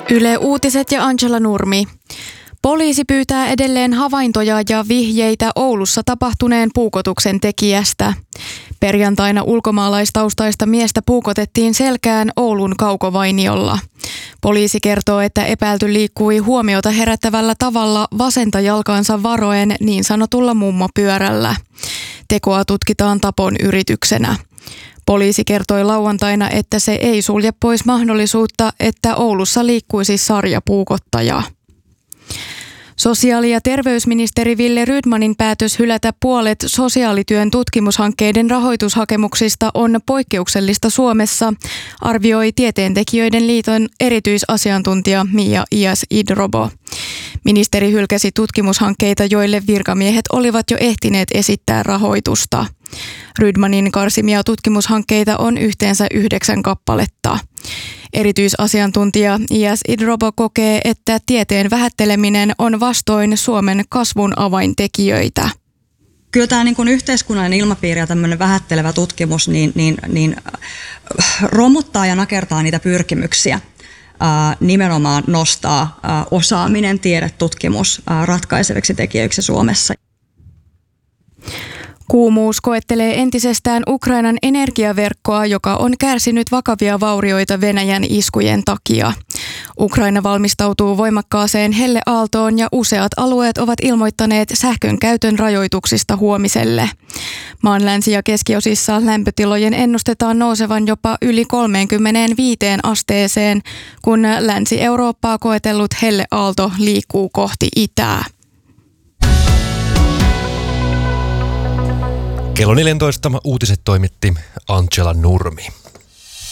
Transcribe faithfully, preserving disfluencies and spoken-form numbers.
Yle Uutiset ja Angela Nurmi. Poliisi pyytää edelleen havaintoja ja vihjeitä Oulussa tapahtuneen puukotuksen tekijästä. Perjantaina ulkomaalaistaustaista miestä puukotettiin selkään Oulun Kaukovainiolla. Poliisi kertoo, että epäilty liikkui huomiota herättävällä tavalla vasenta jalkaansa varoen niin sanotulla mummopyörällä. Tekoa tutkitaan tapon yrityksenä. Poliisi kertoi lauantaina, että se ei sulje pois mahdollisuutta, että Oulussa liikkuisi sarjapuukottaja. Sosiaali- ja terveysministeri Wille Rydmanin päätös hylätä puolet sosiaalityön tutkimushankkeiden rahoitushakemuksista on poikkeuksellista Suomessa, arvioi Tieteentekijöiden liiton erityisasiantuntija Mia Ias-Idrobo. Ministeri hylkäsi tutkimushankkeita, joille virkamiehet olivat jo ehtineet esittää rahoitusta. Rydmanin karsimia tutkimushankkeita on yhteensä yhdeksän kappaletta. Erityisasiantuntija Ias-Idrobo kokee, että tieteen vähätteleminen on vastoin Suomen kasvun avaintekijöitä. Kyllä tämä niin kuin yhteiskunnallinen ilmapiiri ja tämmöinen vähättelevä tutkimus niin, niin, niin romuttaa ja nakertaa niitä pyrkimyksiä. Ää, nimenomaan nostaa ää, osaaminen, tiedetutkimus ää, ratkaiseviksi tekijöiksi Suomessa. Kuumuus koettelee entisestään Ukrainan energiaverkkoa, joka on kärsinyt vakavia vaurioita Venäjän iskujen takia. Ukraina valmistautuu voimakkaaseen helleaaltoon ja useat alueet ovat ilmoittaneet sähkön käytön rajoituksista huomiselle. Maan länsi- ja keskiosissa lämpötilojen ennustetaan nousevan jopa yli kolmeenkymmeneenviiteen asteeseen, kun Länsi-Eurooppaa koetellut helleaalto liikkuu kohti itää. Kello neljätoista uutiset toimitti Angela Nurmi.